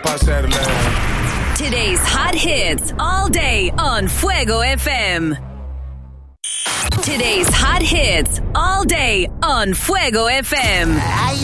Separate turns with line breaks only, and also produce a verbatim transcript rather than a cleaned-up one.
para hacerle.
Today's hot hits all day on Fuego F M. Today's hot hits all day on Fuego F M.
Hay